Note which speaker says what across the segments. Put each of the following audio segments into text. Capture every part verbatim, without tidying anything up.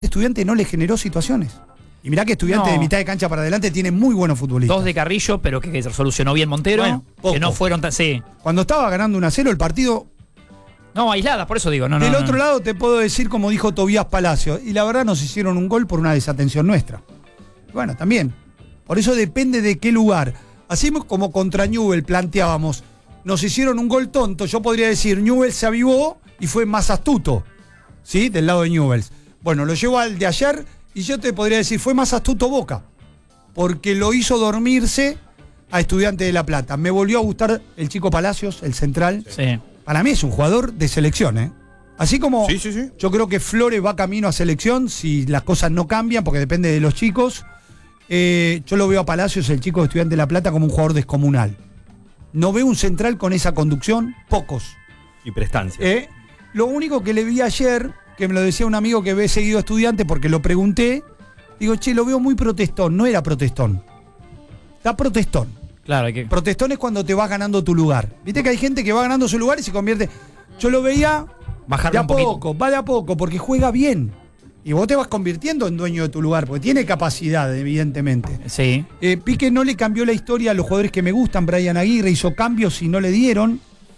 Speaker 1: Estudiante no le generó situaciones. Y mirá que Estudiante no. de mitad de cancha para adelante tiene muy buenos futbolistas.
Speaker 2: Dos de Carrillo, pero que, que solucionó bien Montero. Bueno, que no fueron tan... Sí.
Speaker 1: Cuando estaba ganando uno a cero el partido...
Speaker 2: No, aisladas, por eso digo. No,
Speaker 1: Del
Speaker 2: no,
Speaker 1: otro
Speaker 2: no.
Speaker 1: lado te puedo decir, como dijo Tobías Palacio, y la verdad nos hicieron un gol por una desatención nuestra. Bueno, también. Por eso depende de qué lugar. Así como contra Newell planteábamos, nos hicieron un gol tonto, yo podría decir, Newell se avivó y fue más astuto, ¿sí? Del lado de Newell. Bueno, lo llevo al de ayer y yo te podría decir, fue más astuto Boca, porque lo hizo dormirse a Estudiante de La Plata. Me volvió a gustar el chico Palacios, el central.
Speaker 2: Sí.
Speaker 1: Para mí es un jugador de selección, ¿eh? Así como
Speaker 3: sí, sí, sí.
Speaker 1: yo creo que Flores va camino a selección, si las cosas no cambian, porque depende de los chicos. Eh, yo lo veo a Palacios, el chico de Estudiante de La Plata, como un jugador descomunal. No veo un central con esa conducción, pocos.
Speaker 3: Y prestancia.
Speaker 1: Eh, lo único que le vi ayer, que me lo decía un amigo que ve seguido a Estudiante, porque lo pregunté, digo, che, lo veo muy protestón. No era protestón. Está protestón.
Speaker 2: Claro, hay que...
Speaker 1: Protestón es cuando te vas ganando tu lugar. Viste que hay gente que va ganando su lugar y se convierte... Yo lo veía
Speaker 2: Bajarle
Speaker 1: de a
Speaker 2: un poquito.
Speaker 1: poco, va de a poco, porque juega bien. Y vos te vas convirtiendo en dueño de tu lugar, porque tiene capacidad, evidentemente.
Speaker 2: Sí.
Speaker 1: Eh, Pique no le cambió la historia a los jugadores que me gustan. Brian Aguirre hizo cambios y no le dieron.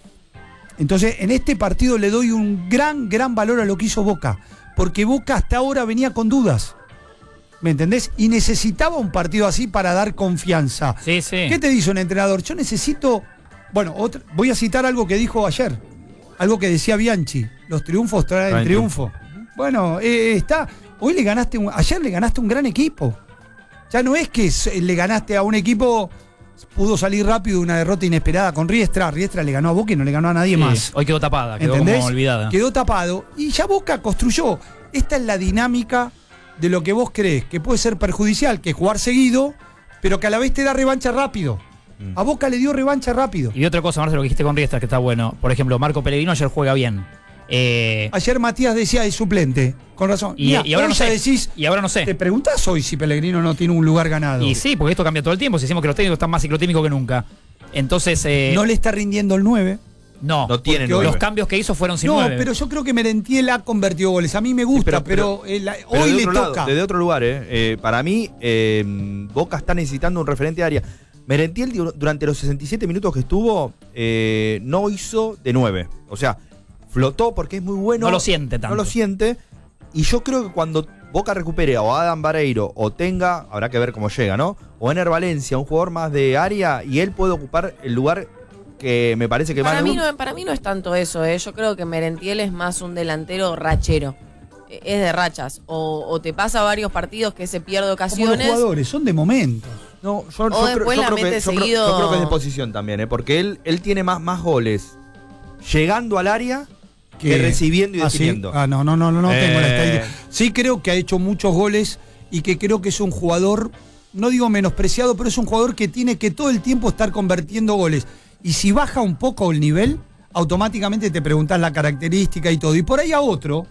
Speaker 1: Entonces, en este partido le doy un gran, gran valor a lo que hizo Boca. Porque Boca hasta ahora venía con dudas. ¿Me entendés? Y necesitaba un partido así para dar confianza.
Speaker 2: Sí, sí.
Speaker 1: ¿Qué te dice un entrenador? Yo necesito... Bueno, otra, voy a citar algo que dijo ayer. Algo que decía Bianchi. Los triunfos traen
Speaker 3: Traen
Speaker 1: triunfo. Bueno, eh, está... Hoy le ganaste... Un, ayer le ganaste un gran equipo. Ya no es que le ganaste a un equipo... Pudo salir rápido de una derrota inesperada con Riestra. Riestra le ganó a Boca y no le ganó a nadie
Speaker 2: Sí,
Speaker 1: más.
Speaker 2: Hoy quedó tapada, quedó
Speaker 1: ¿entendés?
Speaker 2: como olvidada.
Speaker 1: Quedó tapado y ya Boca construyó. Esta es la dinámica de lo que vos crees que puede ser perjudicial, que es jugar seguido, pero que a la vez te da revancha rápido.
Speaker 3: Mm.
Speaker 1: A Boca le dio revancha rápido.
Speaker 2: Y otra cosa, Marcelo, lo que dijiste con Riestra, que está bueno. Por ejemplo, Marco Pellegrino ayer juega bien. Eh,
Speaker 1: Ayer Matías decía es suplente, con razón.
Speaker 2: y,
Speaker 1: Mirá,
Speaker 2: y ahora
Speaker 1: hoy
Speaker 2: no
Speaker 1: ya
Speaker 2: sé.
Speaker 1: decís,
Speaker 2: y ahora no sé.
Speaker 1: te preguntás hoy si Pellegrino no tiene un lugar ganado.
Speaker 2: Y sí, porque esto cambia todo el tiempo. Si decimos que los técnicos están más ciclotímicos que nunca. Entonces. Eh,
Speaker 1: No le está rindiendo el nueve.
Speaker 2: no,
Speaker 3: No tiene
Speaker 2: porque
Speaker 3: nueve.
Speaker 2: los cambios que hizo fueron sin
Speaker 1: No,
Speaker 2: nueve.
Speaker 1: pero yo creo que Merentiel ha convertido goles. A mí me gusta,
Speaker 3: Sí, pero-
Speaker 1: pero,
Speaker 3: pero-
Speaker 1: eh, la-
Speaker 3: Pero
Speaker 1: hoy
Speaker 3: de
Speaker 1: le
Speaker 3: otro
Speaker 1: toca.
Speaker 3: lado, desde otro lugar, ¿eh? Eh, para mí, eh, Boca está necesitando un referente de área. Merentiel dur- durante los sesenta y siete minutos que estuvo, eh, no hizo de nueve. O sea, flotó porque es muy bueno.
Speaker 2: No lo siente tanto.
Speaker 3: No lo siente. Y yo creo que cuando Boca recupere o a Adam Vareiro o tenga, habrá que ver cómo llega, ¿no? O Ener Valencia, un jugador más de área, y él puede ocupar el lugar que me parece que
Speaker 4: Para
Speaker 3: más
Speaker 4: mí,
Speaker 3: le gusta.
Speaker 4: no, para mí no es tanto eso, ¿eh? Yo creo que Merentiel es más un delantero rachero. Eh, Es de rachas. O, o te pasa varios partidos que se pierde
Speaker 1: Como los
Speaker 4: ocasiones.
Speaker 1: jugadores, son de momentos.
Speaker 3: No, yo,
Speaker 4: O
Speaker 3: yo creo,
Speaker 4: después
Speaker 3: yo
Speaker 4: la
Speaker 3: creo que,
Speaker 4: mete
Speaker 3: yo creo-
Speaker 4: seguido.
Speaker 3: yo creo que es de posición también, ¿eh? Porque él, él tiene más, más goles llegando al área que, recibiendo y
Speaker 1: ¿Ah, sí?
Speaker 3: definiendo.
Speaker 1: Ah, no, no, no, no, no
Speaker 3: Eh.
Speaker 1: tengo la estadística. Sí creo que ha hecho muchos goles y que creo que es un jugador, no digo menospreciado, pero es un jugador que tiene que todo el tiempo estar convirtiendo goles. Y si baja un poco el nivel, automáticamente te preguntás la característica y todo. Y por ahí a otro,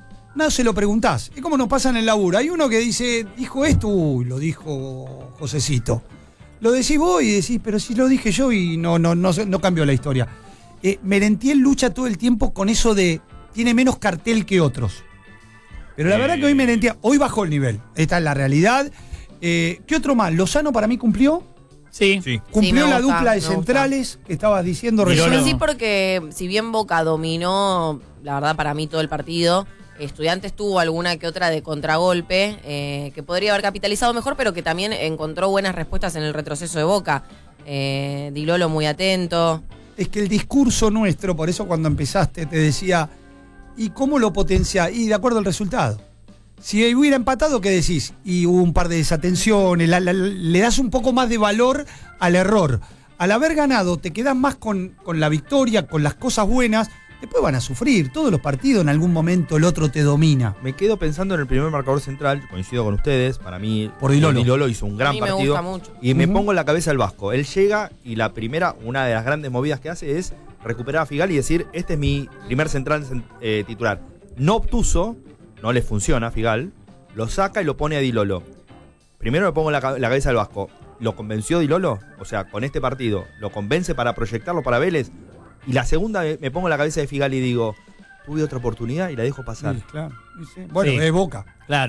Speaker 1: no se lo preguntás. Es como nos pasa en el laburo. Hay uno que dice, dijo esto, uy, lo dijo Josecito. Lo decís vos y decís, pero si lo dije yo y no, no, no, no cambió la historia. Eh, Merentiel lucha todo el tiempo con eso de, tiene menos cartel que otros. Pero la
Speaker 3: Eh.
Speaker 1: verdad que hoy Merentiel, hoy bajó el nivel. Esta es la realidad. Eh, ¿Qué otro más? Lozano para mí cumplió.
Speaker 2: Sí.
Speaker 3: Sí.
Speaker 1: Cumplió
Speaker 4: me
Speaker 1: la
Speaker 4: gusta,
Speaker 1: dupla de
Speaker 4: me gusta.
Speaker 1: centrales que estabas diciendo
Speaker 2: Y
Speaker 1: recién.
Speaker 2: Lolo.
Speaker 4: Sí, porque si bien Boca dominó, la verdad para mí todo el partido, Estudiantes tuvo alguna que otra de contragolpe, eh, que podría haber capitalizado mejor, pero que también encontró buenas respuestas en el retroceso de Boca. Eh, Di Lolo muy atento.
Speaker 1: Es que el discurso nuestro, por eso cuando empezaste te decía, ¿y cómo lo potencia? Y de acuerdo al resultado. Si hubiera empatado, ¿qué decís? Y hubo un par de desatenciones, la- la- le das un poco más de valor al error. Al haber ganado, te quedas más con, con la victoria, con las cosas buenas. Después van a sufrir. Todos los partidos en algún momento el otro te domina.
Speaker 3: Me quedo pensando en el primer marcador central, coincido con ustedes, para mí
Speaker 1: Por Di Lolo.
Speaker 3: Di Lolo hizo un gran
Speaker 4: A mí me
Speaker 3: partido.
Speaker 4: gusta mucho.
Speaker 3: Y me
Speaker 1: Ujú.
Speaker 3: pongo en la cabeza el Vasco. Él llega y la primera, una de las grandes movidas que hace es recuperar a Figal y decir, este es mi primer central eh, titular. No obtuso, no le funciona a Figal, lo saca y lo pone a Di Lolo. Primero me pongo en la, ca- la cabeza del Vasco. ¿Lo convenció Di Lolo? O sea, con este partido, ¿lo convence para proyectarlo para Vélez? Y la segunda me me pongo en la cabeza de Figal y digo, tuve otra oportunidad y la dejo pasar.
Speaker 1: Sí, claro. Sí, sí. Bueno,
Speaker 2: Sí.
Speaker 1: es Boca.
Speaker 2: Claro.